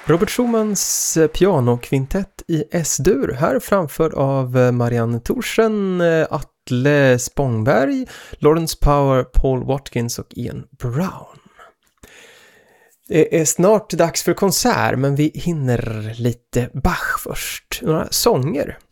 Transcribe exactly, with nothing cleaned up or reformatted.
Robert Schumans pianokvintett i S-dur, här framförd av Marianne Thorsen, Atle Spångberg, Lawrence Power, Paul Watkins och Ian Brown. Det är snart dags för konsert, men vi hinner lite Bach först. Några sånger.